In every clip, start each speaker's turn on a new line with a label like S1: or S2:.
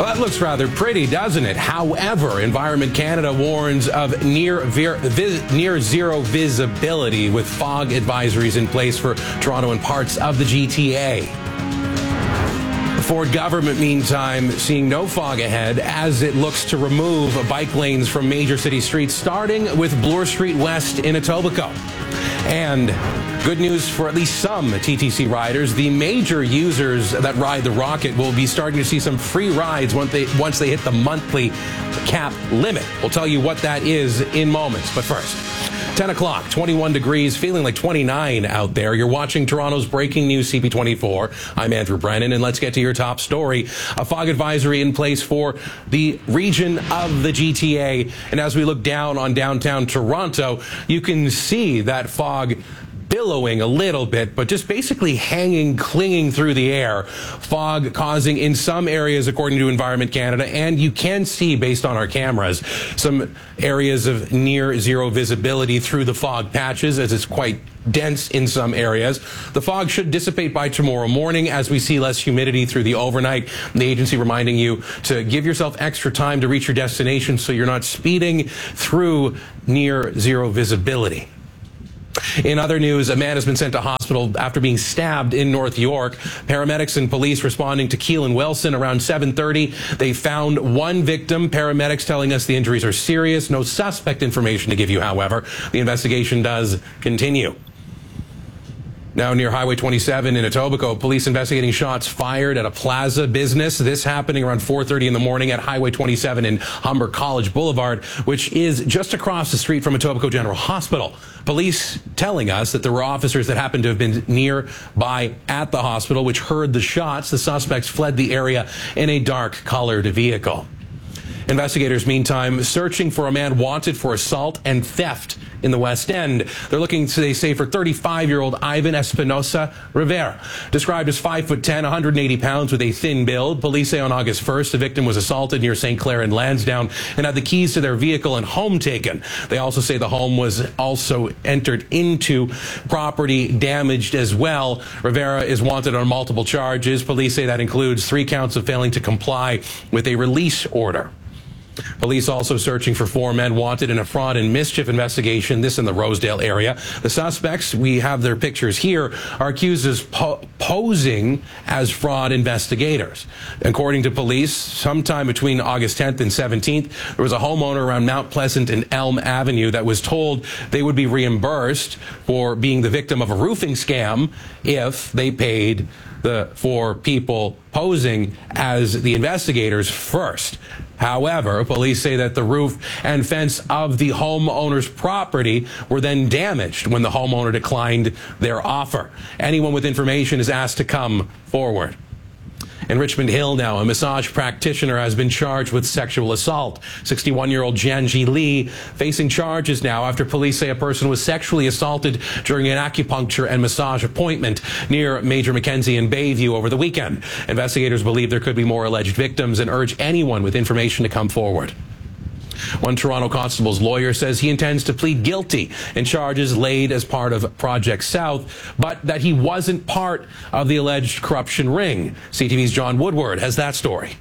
S1: Well, that looks rather pretty, doesn't it? However, Environment Canada warns of near zero visibility with fog advisories in place for Toronto and parts of the GTA. The Ford government, meantime, seeing no fog ahead as it looks to remove bike lanes from major city streets, starting with Bloor Street West in Etobicoke. And good news for at least some TTC riders. The major users that ride the Rocket will be starting to see some free rides once they hit the monthly cap limit. We'll tell you what that is in moments. But first, 10 o'clock, 21 degrees, feeling like 29 out there. You're watching Toronto's Breaking News CP24. I'm Andrew Brennan, and let's get to your top story. A fog advisory in place for the region of the GTA. And as we look down on downtown Toronto, you can see that fog billowing a little bit, but just basically hanging, clinging through the air. Fog causing in some areas, according to Environment Canada, and you can see, based on our cameras, some areas of near zero visibility through the fog patches, as it's quite dense in some areas. The fog should dissipate by tomorrow morning as we see less humidity through the overnight. The agency reminding you to give yourself extra time to reach your destination so you're not speeding through near zero visibility. In other news, a man has been sent to hospital after being stabbed in North York. Paramedics and police responding to Keelan Wilson around 7:30. They found one victim. Paramedics telling us the injuries are serious. No suspect information to give you, however. The investigation does continue. Now near Highway 27 in Etobicoke, police investigating shots fired at a plaza business. This happening around 4:30 in the morning at Highway 27 in Humber College Boulevard, which is just across the street from Etobicoke General Hospital. Police telling us that there were officers that happened to have been nearby at the hospital, which heard the shots. The suspects fled the area in a dark-colored vehicle. Investigators, meantime, searching for a man wanted for assault and theft in the West End. They're looking, they say, for 35-year-old Ivan Espinosa Rivera. Described as 5'10", 180 pounds with a thin build. Police say on August 1st, the victim was assaulted near St. Clair and Lansdowne and had the keys to their vehicle and home taken. They also say the home was also entered into, property damaged as well. Rivera is wanted on multiple charges. Police say that includes 3 counts of failing to comply with a release order. Police also searching for 4 men wanted in a fraud and mischief investigation, this in the Rosedale area. The suspects, we have their pictures here, are accused of posing as fraud investigators. According to police, sometime between August 10th and 17th, there was a homeowner around Mount Pleasant and Elm Avenue that was told they would be reimbursed for being the victim of a roofing scam if they paid the 4 people posing as the investigators first. However, police say that the roof and fence of the homeowner's property were then damaged when the homeowner declined their offer. Anyone with information is asked to come forward. In Richmond Hill now, a massage practitioner has been charged with sexual assault. 61-year-old Janji Lee facing charges now after police say a person was sexually assaulted during an acupuncture and massage appointment near Major Mackenzie and Bayview over the weekend. Investigators believe there could be more alleged victims and urge anyone with information to come forward. One Toronto constable's lawyer says he intends to plead guilty in charges laid as part of Project South, but that he wasn't part of the alleged corruption ring. CTV's John Woodward has that story.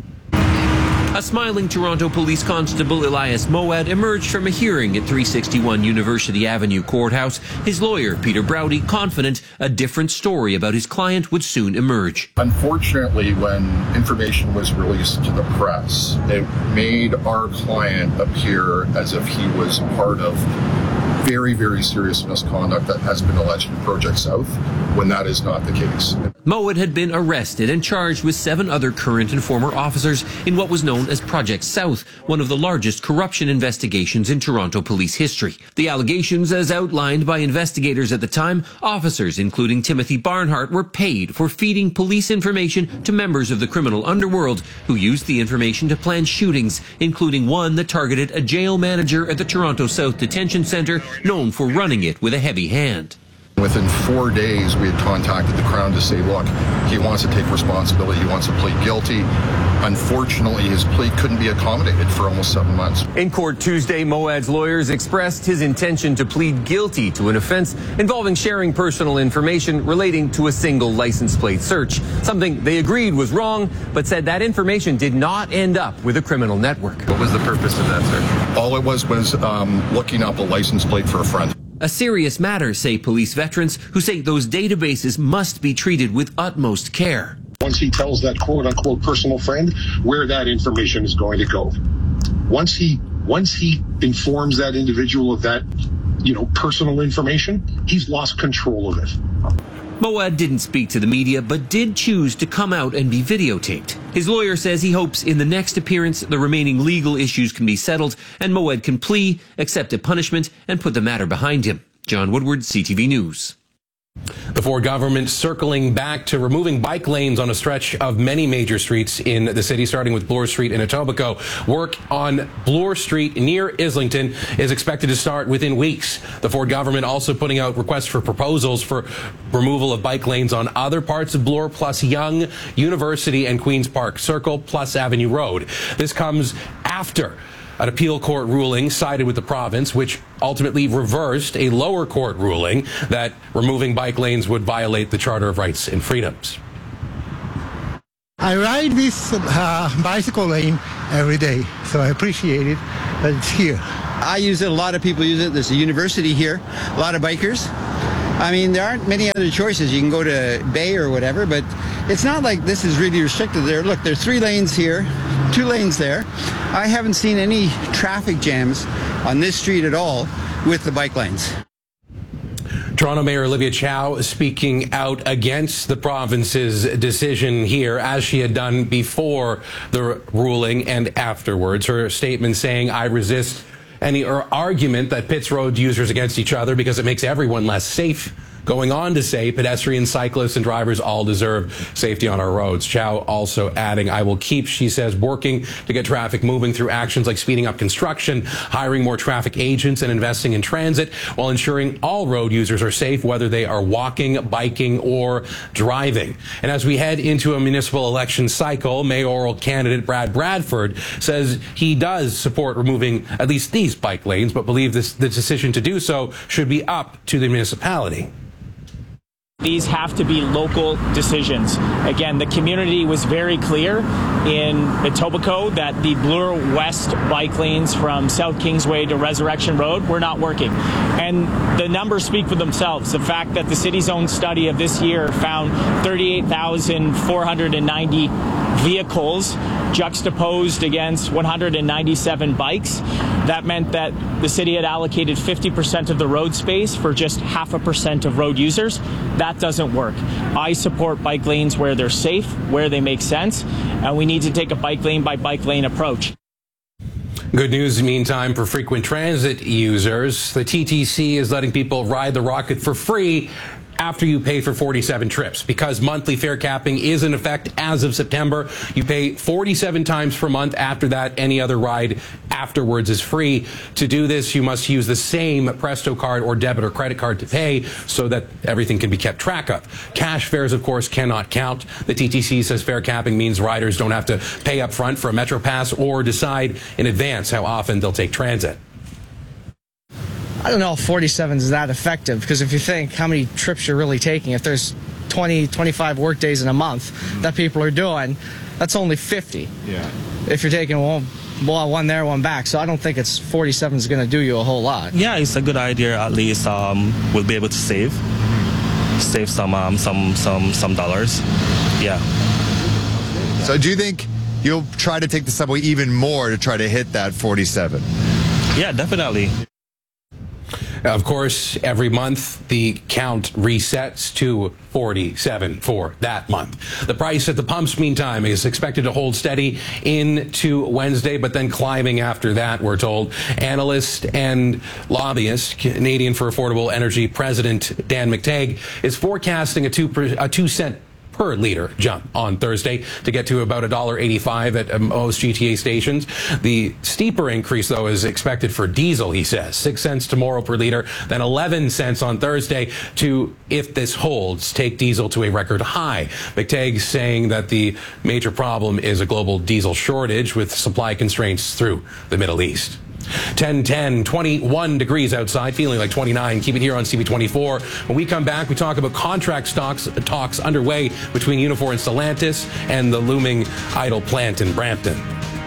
S2: A smiling Toronto Police Constable Elias Moad emerged from a hearing at 361 University Avenue Courthouse. His lawyer, Peter Browdy, confident a different story about his client would soon emerge.
S3: Unfortunately, when information was released to the press, it made our client appear as if he was part of very, very serious misconduct that has been alleged in Project South, when that is not the case.
S2: Moad had been arrested and charged with 7 other current and former officers in what was known as Project South, one of the largest corruption investigations in Toronto police history. The allegations, as outlined by investigators at the time, officers including Timothy Barnhart were paid for feeding police information to members of the criminal underworld who used the information to plan shootings, including one that targeted a jail manager at the Toronto South Detention Centre, known for running it with a heavy hand.
S3: Within 4 days, we had contacted the Crown to say, look, he wants to take responsibility. He wants to plead guilty. Unfortunately, his plea couldn't be accommodated for almost 7 months.
S2: In court Tuesday, Moad's lawyers expressed his intention to plead guilty to an offense involving sharing personal information relating to a single license plate search, something they agreed was wrong, but said that information did not end up with a criminal network.
S4: What was the purpose of that search?
S3: All it was looking up a license plate for a friend.
S2: A serious matter, say police veterans, who say those databases must be treated with utmost care.
S5: Once he tells that quote-unquote personal friend where that information is going to go, once he informs that individual of that, personal information, he's lost control of it.
S2: Moad didn't speak to the media, but did choose to come out and be videotaped. His lawyer says he hopes in the next appearance the remaining legal issues can be settled and Moad can plea, accept a punishment, and put the matter behind him. John Woodward, CTV News.
S1: The Ford government circling back to removing bike lanes on a stretch of many major streets in the city, starting with Bloor Street in Etobicoke. Work on Bloor Street near Islington is expected to start within weeks. The Ford government also putting out requests for proposals for removal of bike lanes on other parts of Bloor, plus Yonge, University and Queen's Park Circle, plus Avenue Road. This comes after an appeal court ruling sided with the province, which ultimately reversed a lower court ruling that removing bike lanes would violate the Charter of Rights and Freedoms.
S6: I ride this bicycle lane every day, so I appreciate it, but it's here.
S7: I use it, a lot of people use it. There's a university here, a lot of bikers. I mean, there aren't many other choices. You can go to Bay or whatever, but it's not like this is really restricted there. Look, there's 3 lanes here, 2 lanes there. I haven't seen any traffic jams on this street at all with the bike lanes.
S1: Toronto Mayor Olivia Chow speaking out against the province's decision here, as she had done before the ruling and afterwards. Her statement saying, I resist any argument that pits road users against each other because it makes everyone less safe. Going on to say pedestrians, cyclists, and drivers all deserve safety on our roads. Chow also adding, I will keep, she says, working to get traffic moving through actions like speeding up construction, hiring more traffic agents, and investing in transit, while ensuring all road users are safe, whether they are walking, biking, or driving. And as we head into a municipal election cycle, mayoral candidate Brad Bradford says he does support removing at least these bike lanes, but believes the decision to do so should be up to the municipality.
S8: These have to be local decisions. Again, the community was very clear in Etobicoke that the Bloor West bike lanes from South Kingsway to Resurrection Road were not working. And the numbers speak for themselves. The fact that the city's own study of this year found 38,490 vehicles juxtaposed against 197 bikes. That meant that the city had allocated 50% of the road space for just 0.5% of road users. That doesn't work. I support bike lanes where they're safe, where they make sense, and we need to take a bike lane by bike lane approach.
S1: Good news, meantime, for frequent transit users. The TTC is letting people ride the Rocket for free after you pay for 47 trips. Because monthly fare capping is in effect as of September, you pay 47 times per month. After that, any other ride afterwards is free. To do this, you must use the same Presto card or debit or credit card to pay so that everything can be kept track of. Cash fares, of course, cannot count. The TTC says fare capping means riders don't have to pay up front for a Metro Pass or decide in advance how often they'll take transit.
S9: I don't know if 47 is that effective, because if you think how many trips you're really taking, if there's 20, 25 work days in a month that people are doing, that's only 50. Yeah. If you're taking one there, one back. So I don't think 47 is going to do you a whole lot.
S10: Yeah, it's a good idea. At least we'll be able to save some dollars. Yeah.
S11: So do you think you'll try to take the subway even more to try to hit that 47?
S10: Yeah, definitely.
S1: Of course, every month the count resets to 47 for that month. The price at the pumps, meantime, is expected to hold steady into Wednesday, but then climbing after that, we're told. Analyst and lobbyist, Canadian for Affordable Energy President Dan McTagg, is forecasting a 2 cent per liter jump on Thursday to get to about $1.85 at most GTA stations. The steeper increase, though, is expected for diesel, he says. 6 cents tomorrow per liter, then 11 cents on Thursday to, if this holds, take diesel to a record high. McTague saying that the major problem is a global diesel shortage with supply constraints through the Middle East. 10:10, 21 degrees outside, feeling like 29. Keep it here on CB24. When we come back, we talk about contract talks underway between Unifor and Stellantis and the looming idle plant in Brampton.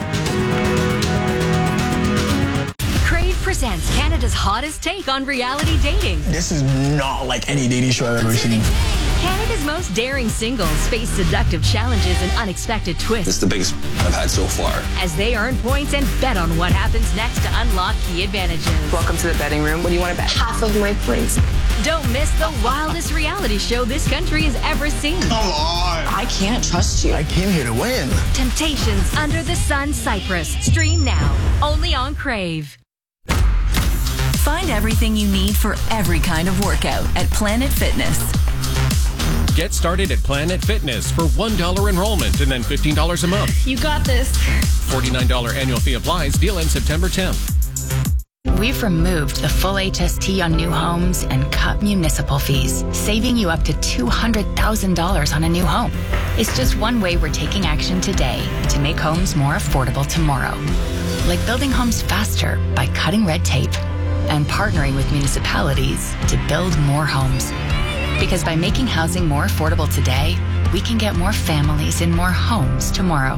S12: Crave presents Canada's hottest take on reality dating.
S13: This is not like any dating show I've ever seen.
S12: Canada's most daring singles face seductive challenges and unexpected twists.
S13: It's the biggest I've had so far.
S12: As they earn points and bet on what happens next to unlock key advantages.
S14: Welcome to the betting room. What do you want to bet?
S15: Half of my points.
S12: Don't miss the wildest reality show this country has ever seen.
S13: Come on.
S14: I can't trust you.
S13: I came here to win.
S12: Temptations Under the Sun Cyprus. Stream now. Only on Crave.
S16: Find everything you need for every kind of workout at Planet Fitness.
S17: Get started at Planet Fitness for $1 enrollment and then $15 a month.
S12: You got this.
S17: $49 annual fee applies. Deal ends September 10th.
S18: We've removed the full HST on new homes and cut municipal fees, saving you up to $200,000 on a new home. It's just one way we're taking action today to make homes more affordable tomorrow. Like building homes faster by cutting red tape and partnering with municipalities to build more homes. Because by making housing more affordable today, we can get more families in more homes tomorrow.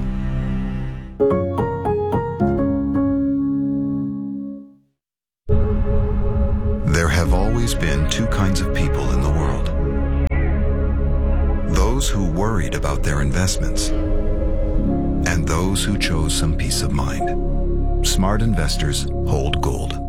S19: There have always been two kinds of people in the world. Those who worried about their investments, and those who chose some peace of mind. Smart investors hold gold.